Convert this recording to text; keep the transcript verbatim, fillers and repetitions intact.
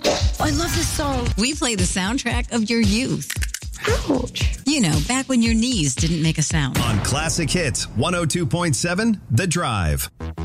Oh, I love this song. We play the soundtrack of your youth. Ouch. You know, back when your knees didn't make a sound. On Classic Hits one oh two point seven, The Drive.